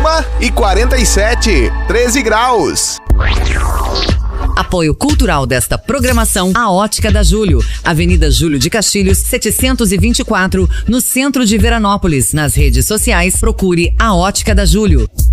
1h47, 13 graus. Apoio cultural desta programação, a Ótica da Júlio, Avenida Júlio de Castilhos, 724, no centro de Veranópolis. Nas redes sociais, procure a Ótica da Júlio.